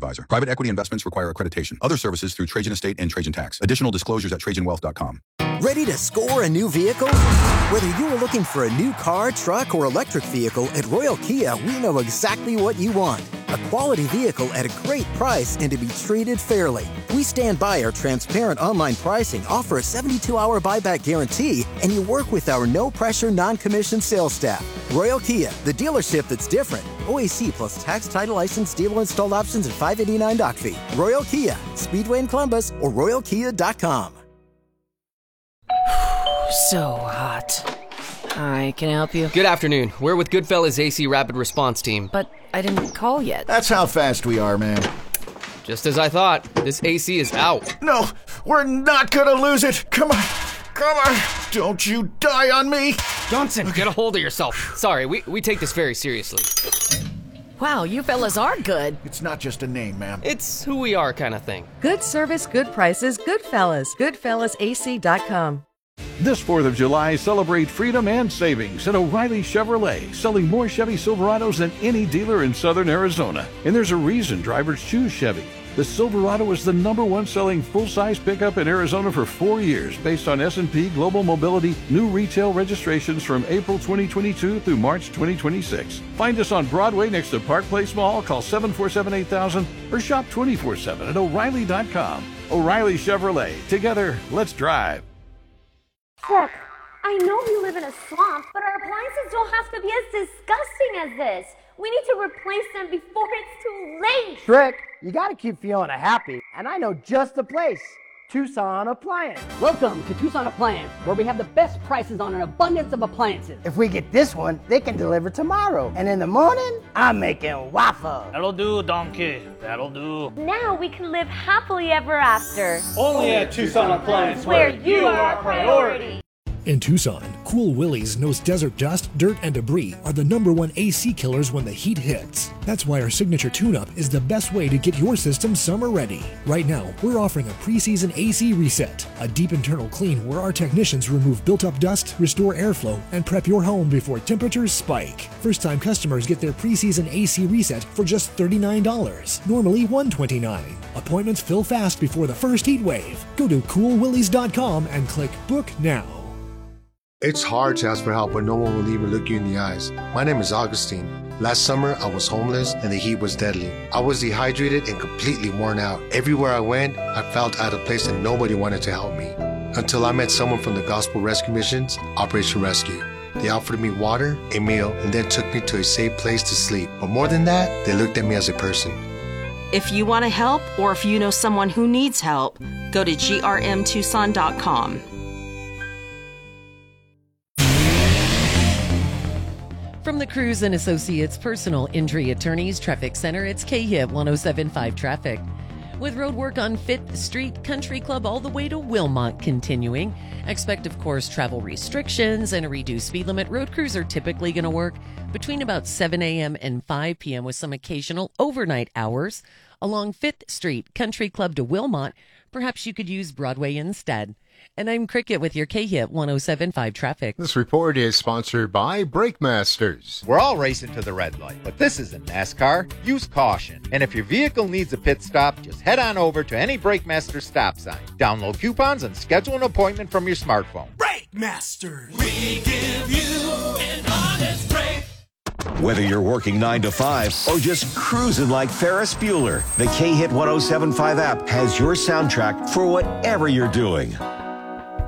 advisor. Private equity investments require accreditation. Other services through Trajan Estate and Trajan Tax. Additional disclosures at TrajanWealth.com. Ready to score a new vehicle? Whether you are looking for a new car, truck, or electric vehicle, at Royal Kia, we know exactly what you want. A quality vehicle at a great price and to be treated fairly. We stand by our transparent online pricing, offer a 72-hour buyback guarantee, and you work with our no-pressure, non-commissioned sales staff. Royal Kia, the dealership that's different. OAC plus tax, title, license, dealer installed options, and $589 doc fee. Royal Kia, Speedway in Columbus, or royalkia.com. So hot. Hi, can I help you? Good afternoon. We're with Goodfellas AC Rapid Response Team. But I didn't call yet. That's how fast we are, man. Just as I thought, this AC is out. No, we're not gonna lose it. Come on. Don't you die on me. Johnson, get a hold of yourself. Sorry, we take this very seriously. Wow, you fellas are good. It's not just a name, ma'am. It's who we are kind of thing. Good service, good prices, Goodfellas. GoodfellasAC.com. This 4th of July, celebrate freedom and savings at O'Reilly Chevrolet, selling more Chevy Silverados than any dealer in Southern Arizona. And there's a reason drivers choose Chevy. The Silverado is the #1 selling full-size pickup in Arizona for 4 years based on S&P Global Mobility new retail registrations from April 2022 through March 2026. Find us on Broadway next to Park Place Mall. Call 747-8000 or shop 24/7 at O'Reilly.com. O'Reilly Chevrolet. Together, let's drive. Look, I know we live in a swamp, but our appliances don't have to be as disgusting as this. We need to replace them before it's too late. Trick, you gotta keep Fiona happy, and I know just the place. Tucson Appliance. Welcome to Tucson Appliance, where we have the best prices on an abundance of appliances. If we get this one, they can deliver tomorrow. And in the morning, I'm making waffles. That'll do, donkey. That'll do. Now we can live happily ever after. Only at Tucson Appliance, where you are our priority. In Tucson, Cool Willie's knows desert dust, dirt, and debris are the #1 AC killers when the heat hits. That's why our signature tune-up is the best way to get your system summer ready. Right now, we're offering a preseason AC reset, a deep internal clean where our technicians remove built-up dust, restore airflow, and prep your home before temperatures spike. First-time customers get their preseason AC reset for just $39, normally $129. Appointments fill fast before the first heat wave. Go to coolwillies.com and click Book Now. It's hard to ask for help when no one will even look you in the eyes. My name is Augustine. Last summer, I was homeless and the heat was deadly. I was dehydrated and completely worn out. Everywhere I went, I felt out of place and nobody wanted to help me. Until I met someone from the Gospel Rescue Missions, Operation Rescue. They offered me water, a meal, and then took me to a safe place to sleep. But more than that, they looked at me as a person. If you want to help, or if you know someone who needs help, go to grmtucson.com. From the Cruz and Associates Personal Injury Attorneys Traffic Center, it's KHIP 107.5 Traffic. With road work on 5th Street Country Club all the way to Wilmont continuing, expect, of course, travel restrictions and a reduced speed limit. Road crews are typically going to work between about 7 a.m. and 5 p.m. with some occasional overnight hours. Along 5th Street Country Club to Wilmont, perhaps you could use Broadway instead. And I'm Cricket with your KHIP 107.5 Traffic. This report is sponsored by Brake Masters. We're all racing to the red light, but this isn't NASCAR. Use caution. And if your vehicle needs a pit stop, just head on over to any Brake Masters stop sign. Download coupons and schedule an appointment from your smartphone. Brake Masters. We give you an honest break. Whether you're working 9 to 5 or just cruising like Ferris Bueller, the KHIT 107.5 app has your soundtrack for whatever you're doing.